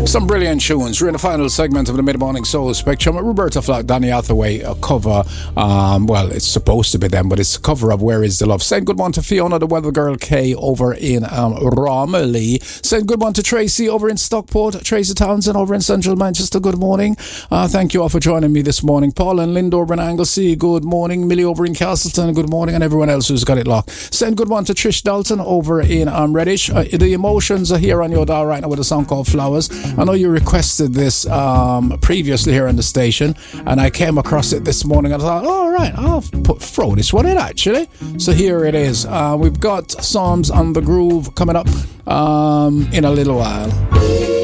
Some brilliant tunes. We're in the final segment of the Mid-Morning Soul Spectrum. Roberta Flack, Donny Hathaway, a cover. Well, it's supposed to be them, but it's a cover of Where Is the Love. Saying good one to Fiona, the Weather Girl K over in Romilly. Saying good one to Tracy over in Stockport. Tracy Townsend over in Central Manchester. Good morning. Thank you all for joining me this morning. Paul and Linda over in Anglesey. Good morning. Millie over in Castleton. Good morning. And everyone else who's got it locked. Saying good one to Trish Dalton over in Reddish. The Emotions are here on your dial right now with a song called Flowers. I know you requested this previously here on the station, and I came across it this morning and I thought, all right, I'll throw this one in actually. So here it is. We've got Psalms on the Groove coming up in a little while.